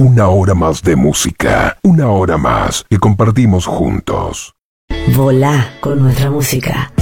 Una hora más de música, una hora más que compartimos juntos. Volá con nuestra música.